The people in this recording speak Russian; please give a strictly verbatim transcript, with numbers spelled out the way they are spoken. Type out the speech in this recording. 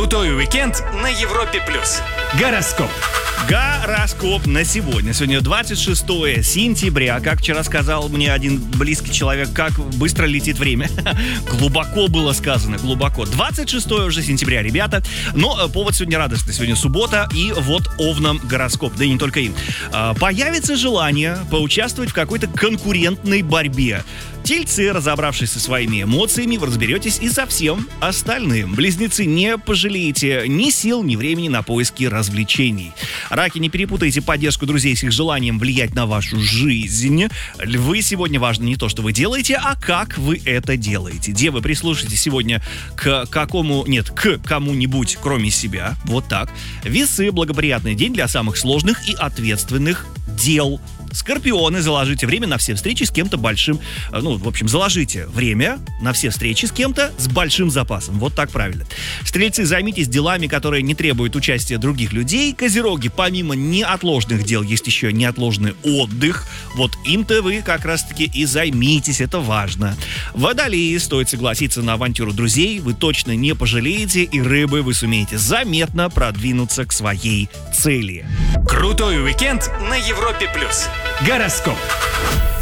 Крутой уикенд на Европе плюс. Гороскоп. Гороскоп на сегодня. Сегодня двадцать шестое сентября. Как вчера сказал мне один близкий человек, как быстро летит время. Глубоко было сказано, глубоко. двадцать шестое уже сентября, ребята. Но повод сегодня радостный. Сегодня суббота, и вот Овнам гороскоп. Да и не только им. Появится желание поучаствовать в какой-то конкурентной борьбе. Тельцы, разобравшись со своими эмоциями, вы разберетесь и со всем остальным. Близнецы, не пожалеете ни сил, ни времени на поиски развлечений. Раки, не перепутайте поддержку друзей с их желанием влиять на вашу жизнь. Львы, сегодня важно не то, что вы делаете, а как вы это делаете. Девы, прислушайтесь сегодня к какому... Нет, к кому-нибудь, кроме себя. Вот так. Весы, благоприятный день для самых сложных и ответственных дел. Скорпионы, заложите время на все встречи с кем-то большим. Ну, в общем, заложите время на все встречи с кем-то с большим запасом. Вот так правильно. Стрельцы, займитесь делами, которые не требуют участия других людей. Козероги, помимо неотложных дел, есть еще неотложный отдых. Вот им-то вы как раз-таки и займитесь, это важно. Водолеи, стоит согласиться на авантюру друзей, вы точно не пожалеете, и рыбы, вы сумеете заметно продвинуться к своей цели. Крутой уикенд на Европе плюс. Гороскоп.